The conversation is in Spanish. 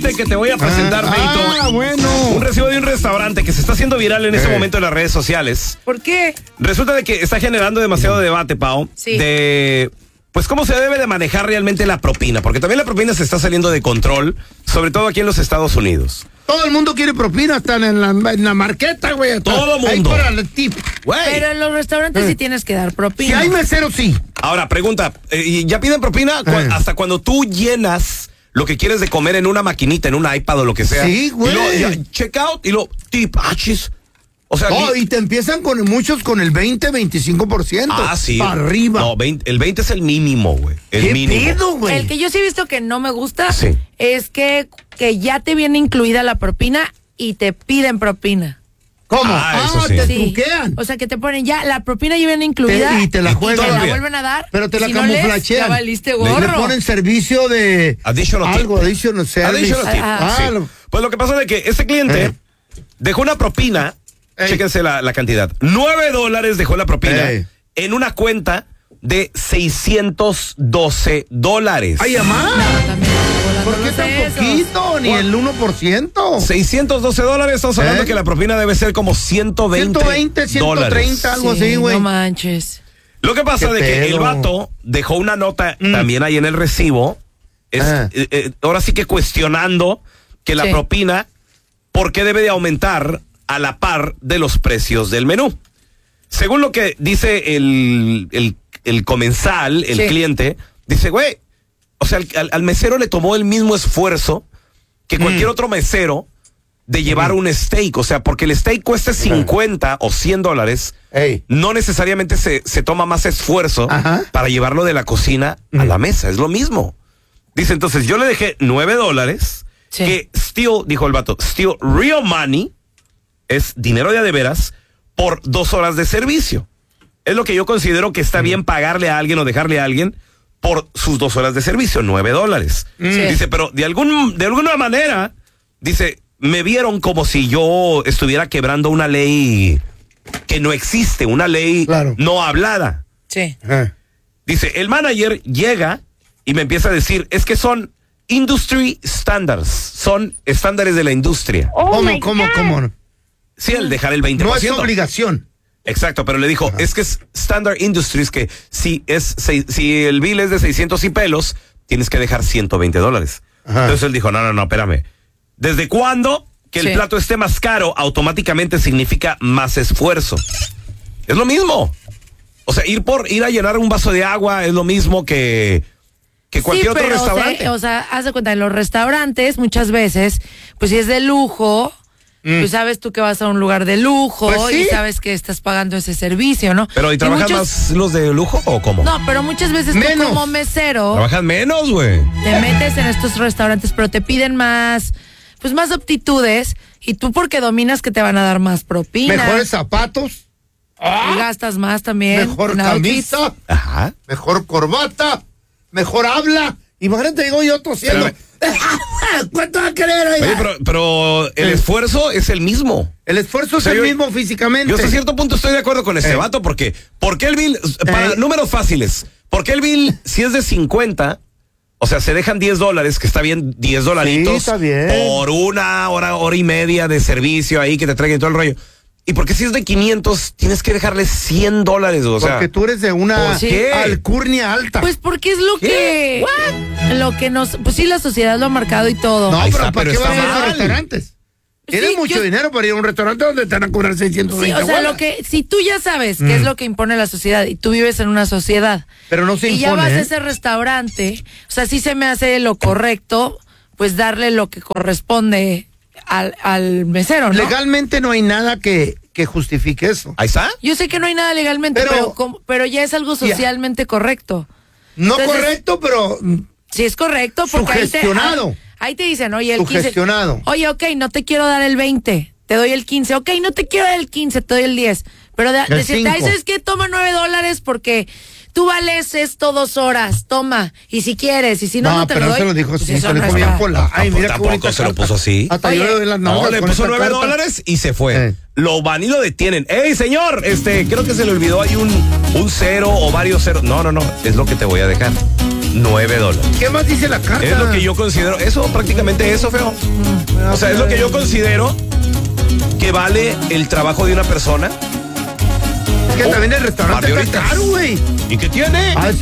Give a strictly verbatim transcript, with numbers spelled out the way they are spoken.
este que te voy a presentar, Feito. Ah, ah, bueno. Un recibo de un restaurante que se está haciendo viral en eh. este momento en las redes sociales. ¿Por qué? Resulta de que está generando demasiado debate, Pau. Sí. De, pues, cómo se debe de manejar realmente la propina. Porque también la propina se está saliendo de control, sobre todo aquí en los Estados Unidos. Todo el mundo quiere propina, están en la, en la marqueta, güey. Todo Ahí mundo. para el tip. Güey. Pero en los restaurantes Eh. sí tienes que dar propina. Si hay mesero, sí. Ahora, pregunta, eh, ¿ya piden propina? Cu- Eh. Hasta cuando tú llenas lo que quieres de comer en una maquinita, en un iPad o lo que sea. Sí, güey. Y luego, ya, check out y lo tip, ah, chis. O sea, Oh, ni- y te empiezan con muchos con el veinte, veinticinco por ciento. ah, sí. Para arriba. No, veinte, el veinte es el mínimo, güey. El ¿Qué mínimo. pedo, güey? El que yo sí he visto que no me gusta Sí. es que, que ya te viene incluida la propina y te piden propina. ¿Cómo? Ah, eso Ah, sí. te Sí. truquean. O sea, que te ponen ya, la propina ya viene incluida. Te- y te la y juegan. te la Todavía. vuelven a dar. Pero te la Si no lees, camuflachean. ya valiste Le- gorro. Le ponen servicio de Additional algo, tip. additional service. Additional tip. Ah, Sí. ah, lo- Pues lo que pasa es que este cliente Eh. dejó una propina, Ey. chéquense la, la cantidad, nueve dólares dejó la propina Ey. en una cuenta de seiscientos doce dólares. Ay, amá. No, también, volando ¿Por qué los tan sesos. poquito? Ni el uno por ciento. seiscientos doce dólares, estamos hablando ¿Eh? que la propina debe ser como ciento veinte, ciento veinte, ciento dólares. treinta, algo Sí, así, güey. No manches. Lo que pasa ¿Qué de que pedo? el vato dejó una nota Mm. también ahí en el recibo, es, Ah. eh, eh, ahora sí que cuestionando que la Sí. propina, ¿por qué debe de aumentar a la par de los precios del menú? Según lo que dice el, el, el comensal, el Sí. cliente, dice, güey, o sea, al, al- al mesero le tomó el mismo esfuerzo que cualquier Mm. otro mesero de llevar un steak, o sea, porque el steak cuesta cincuenta o cien dólares, Ey. no necesariamente se, se toma más esfuerzo Ajá. para llevarlo de la cocina a Mm. la mesa, es lo mismo. Dice, entonces yo le dejé nueve dólares, Sí. que still, dijo el vato, still real money, es dinero de a de veras, por dos horas de servicio. Es lo que yo considero que está bien pagarle a alguien o dejarle a alguien por sus dos horas de servicio, nueve dólares. Sí. Dice, pero de algún, de alguna manera, dice, me vieron como si yo estuviera quebrando una ley que no existe, una ley Claro. no hablada. Sí. Ajá. Dice, el manager llega y me empieza a decir, es que son industry standards, son estándares de la industria. ¿Cómo, cómo, cómo? Sí, el dejar el veinte No por es ciento. obligación. Exacto, pero le dijo, es que es Standard Industries, que si es sei- si el bill es de seiscientos y pelos, tienes que dejar ciento veinte dólares. Ajá. Entonces él dijo, no, no, no, espérame. ¿Desde cuándo que el Sí. plato esté más caro automáticamente significa más esfuerzo? Es lo mismo. O sea, ir por ir a llenar un vaso de agua es lo mismo que, que cualquier Sí, otro pero, restaurante. O sea, o sea, haz de cuenta, en los restaurantes muchas veces, pues si es de lujo, pues sabes tú que vas a un lugar de lujo Pues sí. y sabes que estás pagando ese servicio, ¿no? Pero ¿y trabajan muchos- más los de lujo o cómo? No, pero muchas veces Menos. tú como mesero Trabajan menos, güey. te metes en estos restaurantes, pero te piden más, pues más aptitudes y tú porque dominas que te van a dar más propina. Mejores zapatos, Y gastas más también. mejor en outfits. camisa, Ajá. mejor corbata, mejor habla. Imagínate, digo yo tosiendo. ¿Cuánto va a querer? oiga? Oye, pero, pero el Eh. esfuerzo es el mismo. El esfuerzo O sea, es yo- el mismo físicamente. Yo hasta cierto punto estoy de acuerdo con este Eh. vato, porque ¿por qué el bill, para Eh. números fáciles, por qué el bill, si es de cincuenta, o sea, se dejan diez dólares, que está bien, diez dolaritos, Sí, está bien. por una hora, hora y media de servicio ahí que te traigan todo el rollo? ¿Y por qué si es de quinientos, tienes que dejarle cien dólares? O sea, Porque tú eres de una ¿por qué? alcurnia alta. Pues porque es lo ¿Qué? que lo que nos, pues sí, la sociedad lo ha marcado y todo. no, Ahí pero está, ¿para pero qué vas a está ir a mal. restaurantes? Tienes Sí, mucho yo- dinero para ir a un restaurante donde te van a cobrar seiscientos Sí, veinte o sea, bolas. lo que, si tú ya sabes qué es lo que impone la sociedad y tú vives en una sociedad Pero no se y ya impone, vas ¿eh? a ese restaurante, o sea, sí se me hace lo correcto, pues darle lo que corresponde al, al mesero, ¿no? Legalmente no hay nada que, que justifique eso. ahí está. Yo sé que no hay nada legalmente, Pero- pero, como- pero ya es algo socialmente correcto. No Entonces, correcto, pero Sí, es correcto, porque ahí te, Sugestionado. ahí, ahí te dicen, oye, el quince. Sugestionado. Oye, ok, no te quiero dar el veinte, te doy el quince. Ok, no te quiero dar el quince, te doy el diez. Pero de, El decirte, ay, cinco. ¿sabes qué? Toma nueve dólares porque tú vales esto dos horas, toma. Y si quieres, y si no, no, no, te pero lo no doy. se lo dijo Pues así, eso se lo no dijo está- bien pola. Ay, mira qué Tampoco bonita se lo carta. puso así. Hasta Oye, yo le doy las nalgas No, le con puso esta nueve carta. dólares y se fue. Eh. Lo van y lo detienen. ¡Ey, señor! Este, creo que se le olvidó ahí un, un cero o varios ceros. No, no, no, es lo que te voy a dejar. nueve dólares. ¿Qué más dice la carta? Es lo que yo considero, eso prácticamente eso, feo. O sea, es lo que yo considero que vale el trabajo de una persona. Es que Oh, también el restaurante está Margaritas. caro, güey. ¿Y qué tiene? Ah,